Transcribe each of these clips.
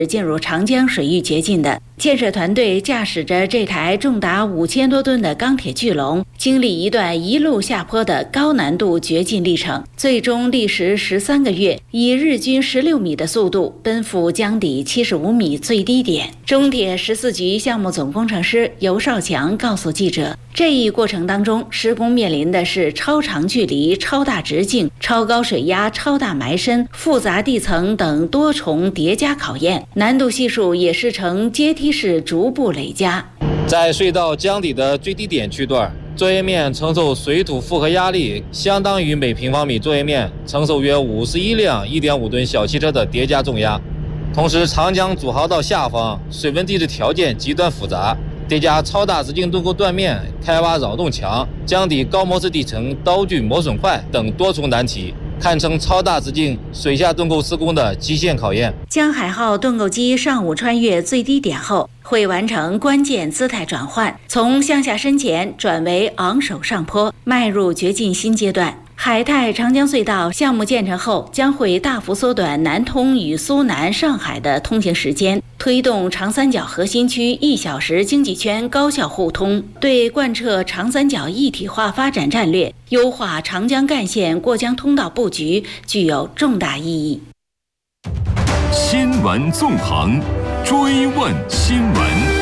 进入长江水域掘进的。建设团队驾驶着这台重达5000多吨的钢铁巨龙，经历一段一路下坡的高难度掘进历程，最终历时13个月，以日均16米的速度奔赴江底75米最低点。中铁14局项目总工程师尤少强告诉记者，这一过程当中，施工面临的是超长距离、超大直径、超高水压、超大埋深、复杂地层等多重叠加考验，难度系数也是呈阶梯式逐步累加。 在隧道江底的最低点区段，作业面承受水土负荷压力相当于每平方米作业面承受约51辆1.5吨小汽车的叠加重压。同时，长江主航道下方水文地质条件极端复杂，叠加超大直径盾构断面、开挖扰动墙、江底高磨蚀地层刀具磨损块等多重难题，堪称超大直径水下盾构施工的极限考验。 江海号盾构机上午穿越最低点后，会完成关键姿态转换，从向下深潜转为昂首上坡，迈入掘进新阶段。海泰长江隧道项目建成后，将会大幅缩短南通与苏南、上海的通行时间，推动长三角核心区1小时经济圈高效互通，对贯彻长三角一体化发展战略、优化长江干线过江通道布局具有重大意义。 新闻纵横，追问新闻。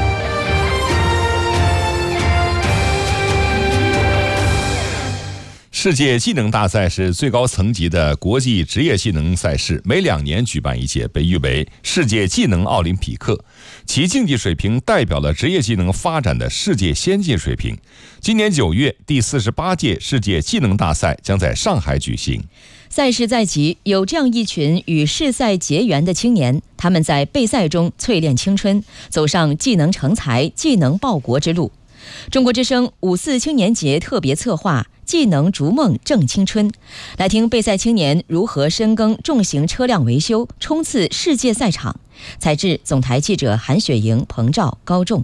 世界技能大赛是最高层级的国际职业技能赛事，每2年举办一届，被誉为世界技能奥林匹克。其竞技水平代表了职业技能发展的世界先进水平。今年9月，第48届世界技能大赛将在上海举行。 赛事在即，有这样一群与世赛结缘的青年，他们在备赛中淬炼青春，走上技能成才、技能报国之路。中国之声5·4青年节特别策划技能逐梦正青春，来听备赛青年如何深耕重型车辆维修，冲刺世界赛场。采制总台记者韩雪莹、彭照、高仲。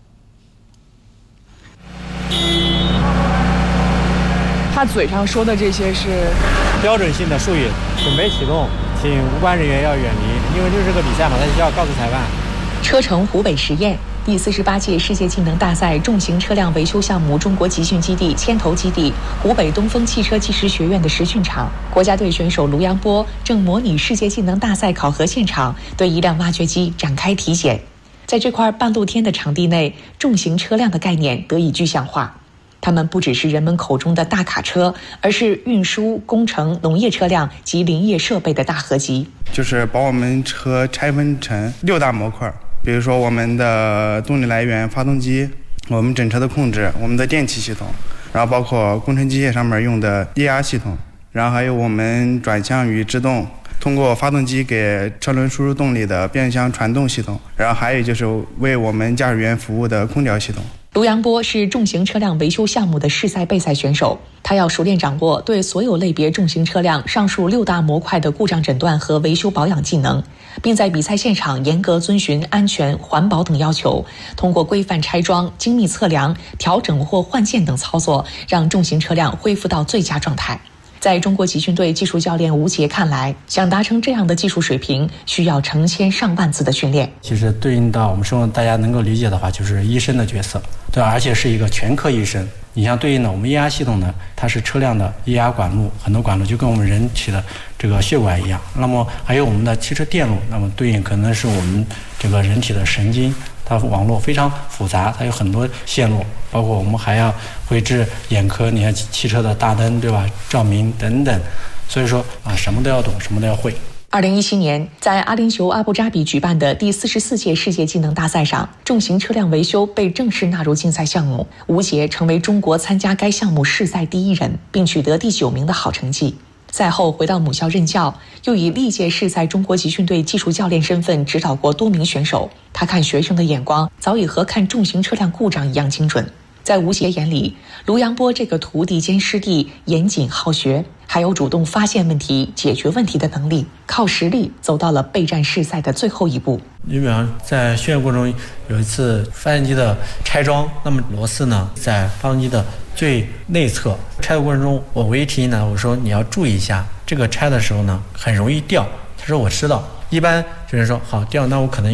他嘴上说的这些是标准性的术语，准备启动，请无关人员要远离，因为这是个比赛嘛，他需要告诉裁判。 车城湖北实验第48届世界技能大赛重型车辆维修项目中国集训基地牵头基地湖北东风汽车技师学院的实训场，国家队选手卢阳波正模拟世界技能大赛考核现场，对一辆挖掘机展开体检。在这块半露天的场地内，重型车辆的概念得以具象化。它们不只是人们口中的大卡车，而是运输、工程、农业车辆及林业设备的大合集。 就是把我们车拆分成6大模块，比如说我们的动力来源发动机，我们整车的控制，我们的电气系统，然后包括工程机械上面用的液压系统，然后还有我们转向与制动通过发动机给车轮输入动力的变相传动系统，然后还有就是为我们驾驶员服务的空调系统。 卢阳波是重型车辆维修项目的世赛备赛选手，他要熟练掌握对所有类别重型车辆上述6大模块的故障诊断和维修保养技能，并在比赛现场严格遵循安全、环保等要求，通过规范拆装、精密测量、调整或换件等操作，让重型车辆恢复到最佳状态。在中国集训队技术教练吴杰看来，想达成这样的技术水平，需要成千上万次的训练。 其实对应到我们说大家能够理解的话，就是医生的角色，对，而且是一个全科医生。你像对应的我们液压系统呢，它是车辆的液压管路，很多管路就跟我们人体的这个血管一样。那么还有我们的汽车电路，那么对应可能是我们这个人体的神经。它网络非常复杂，它有很多线路，包括我们还要绘制眼科，你看汽车的大灯，对吧？照明等等，所以说什么都要懂，什么都要会。 2017年，在阿联酋阿布扎比举办的第44届世界技能大赛上，重型车辆维修被正式纳入竞赛项目，吴杰成为中国参加该项目世赛第1人，并取得第9名的好成绩。赛后回到母校任教，又以历届世赛中国集训队技术教练身份指导过多名选手。他看学生的眼光早已和看重型车辆故障一样精准。在吴杰眼里，卢阳波这个徒弟兼师弟严谨好学，还有主动发现问题、解决问题的能力，靠实力走到了备战世赛的最后一步。 你比方在训练过程中，有一次发动机的拆装，那么螺丝呢在发动机的最内侧，拆的过程中，我唯一提醒他，我说你要注意一下，这个拆的时候呢很容易掉。他说我知道，一般就是说好掉，那我可能